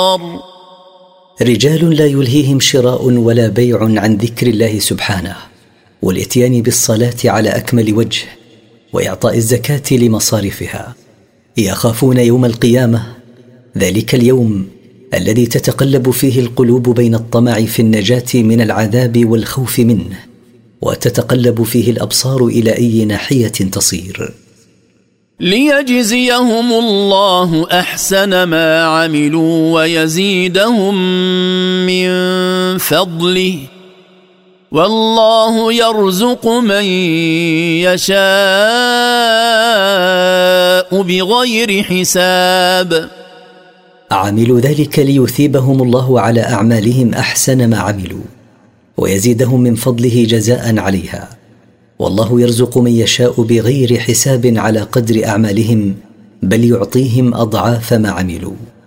رجال لا يلهيهم شراء ولا بيع عن ذكر الله سبحانه والاتيان بالصلاة على أكمل وجه وإعطاء الزكاة لمصارفها، يخافون يوم القيامة، ذلك اليوم الذي تتقلب فيه القلوب بين الطمع في النجاة من العذاب والخوف منه، وتتقلب فيه الأبصار إلى أي ناحية تصير. ليجزيهم الله أحسن ما عملوا ويزيدهم من فضله، والله يرزق من يشاء بغير حساب. عملوا ذلك ليثيبهم الله على أعمالهم أحسن ما عملوا ويزيدهم من فضله جزاء عليها، والله يرزق من يشاء بغير حساب على قدر أعمالهم، بل يعطيهم أضعاف ما عملوا.